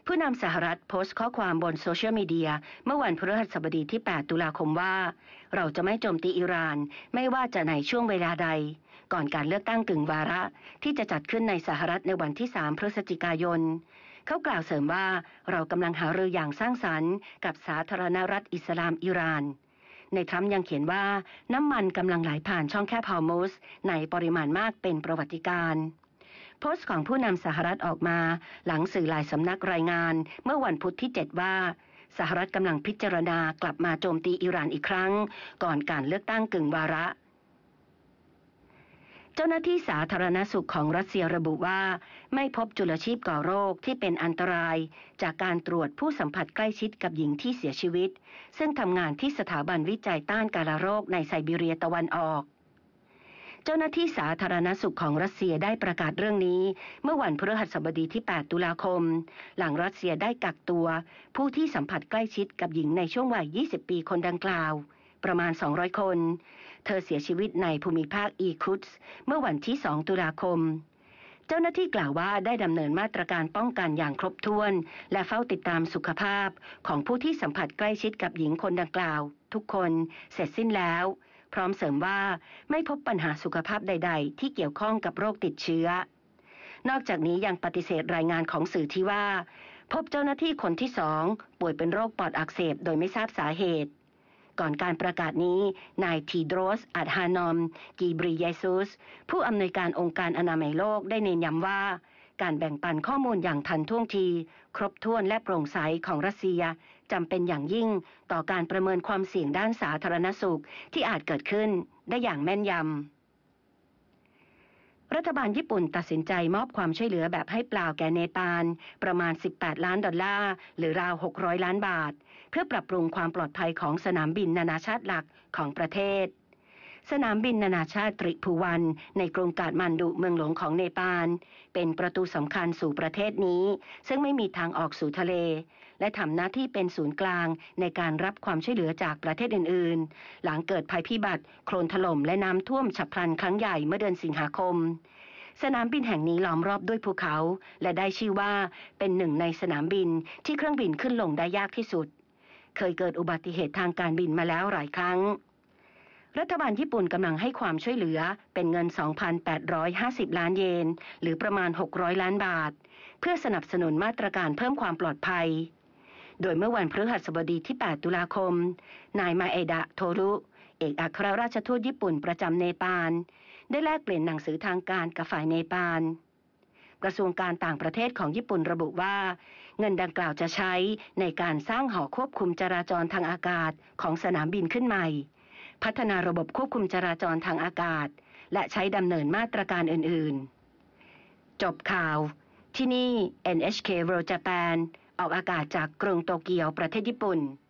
ผู้นำสหรัฐโพสต์ข้อความบนโซเชียลมีเดียเมื่อวันพฤหัสบดีที่ 8 ตุลาคมว่าเราจะไม่โจมตีอิหร่านไม่ว่าจะในช่วงเวลาใดก่อนการเลือกตั้งกึ่งวาระที่จะจัดขึ้นในสหรัฐในวันที่ 3 พฤศจิกายนเขากล่าวเสริมว่าเรากำลังหารืออย่างสร้างสรรค์กับสาธารณรัฐอิสลามอิหร่านในทรัมป์ยังเขียนว่าน้ำมันกำลังไหลผ่านช่องแคบฮอร์มุซในปริมาณมากเป็นประวัติการณ์โพสต์ของผู้นำสหรัฐออกมาหลังสื่อหลายสำนักรายงานเมื่อวันพุธที่ 7 ว่าสหรัฐกำลังพิจารณากลับมาโจมตีอิหร่านอีกครั้งก่อนการเลือกตั้งกึ่งวาระเจ้าหน้าที่สาธารณสุขของรัสเซียระบุว่าไม่พบจุลชีพก่อโรคที่เป็นอันตรายจากการตรวจผู้สัมผัสใกล้ชิดกับหญิงที่เสียชีวิตซึ่งทำงานที่สถาบันวิจัยต้านกาฬโรคในไซบีเรียตะวันออกเจ้าหน้าที่สาธารณสุขของรัสเซียได้ประกาศเรื่องนี้เมื่อวันพฤหัสบดีที่ 8 ตุลาคมหลังรัสเซียได้กักตัวผู้ที่สัมผัสใกล้ชิดกับหญิงในช่วงวัย 20 ปีคนดังกล่าวประมาณ 200 คนเธอเสียชีวิตในภูมิภาคอีคุตส์เมื่อวันที่ 2 ตุลาคมเจ้าหน้าที่กล่าวว่าได้ดำเนินมาตรการป้องกันอย่างครบถ้วนและเฝ้าติดตามสุขภาพของผู้ที่สัมผัสใกล้ชิดกับหญิงคนดังกล่าวทุกคนเสร็จสิ้นแล้วพร้อมเสริมว่าไม่พบปัญหาสุขภาพใดๆที่เกี่ยวข้องกับโรคติดเชื้อนอกจากนี้ยังปฏิเสธรายงานของสื่อที่ว่าพบเจ้าหน้าที่คนที่2ป่วยเป็นโรคปอดอักเสบโดยไม่ทราบสาเหตุก่อนการประกาศนี้นายทีโดรส อัดฮานอม กีบริเยซุสผู้อำนวยการองค์การอนามัยโลกได้เน้นย้ำว่าการแบ่งปันข้อมูลอย่างทันท่วงทีครบถ้วนและโปร่งใสของรัสเซียจำเป็นอย่างยิ่งต่อการประเมินความเสี่ยงด้านสาธารณสุขที่อาจเกิดขึ้นได้อย่างแม่นยำรัฐบาลญี่ปุ่นตัดสินใจมอบความช่วยเหลือแบบให้เปล่าแก่เนปาลประมาณ$18 ล้านหรือราว$600 ล้านเพื่อปรับปรุงความปลอดภัยของสนามบินนานาชาติหลักของประเทศสนามบินนานาชาติตริภูวันในกรุงกาฐมาณฑุเมืองหลวงของเนปาลเป็นประตูสำคัญสู่ประเทศนี้ซึ่งไม่มีทางออกสู่ทะเลและทำหน้าที่เป็นศูนย์กลางในการรับความช่วยเหลือจากประเทศอื่นๆหลังเกิดภัยพิบัติโคลนถล่มและน้ำท่วมฉับพลันครั้งใหญ่เมื่อเดือนสิงหาคมสนามบินแห่งนี้ล้อมรอบด้วยภูเขาและได้ชื่อว่าเป็นหนึ่งในสนามบินที่เครื่องบินขึ้นลงได้ยากที่สุดเคยเกิดอุบัติเหตุทางการบินมาแล้วหลายครั้งรัฐบาลญี่ปุ่นกำลังให้ความช่วยเหลือเป็นเงิน 2,850 ล้านเยนหรือประมาณ$600 ล้านเพื่อสนับสนุนมาตรการเพิ่มความปลอดภัยโดยเมื่อวันพฤหัสบดีที่ 8 ตุลาคมนายมาเอดะโทรุเอกอัครราชทูตญี่ปุ่นประจำเนปาลได้แลกเปลี่ยนหนังสือทางการกับฝ่ายเนปาลกระทรวงการต่างประเทศของญี่ปุ่นระบุว่าเงินดังกล่าวจะใช้ในการสร้างหอควบคุมจราจรทางอากาศของสนามบินขึ้นใหม่พัฒนาระบบควบคุมจราจรทางอากาศและใช้ดำเนินมาตรการอื่นๆจบข่าวที่นี่ NHK World Japan ออกอากาศจากกรุงโตเกียวประเทศญี่ปุ่น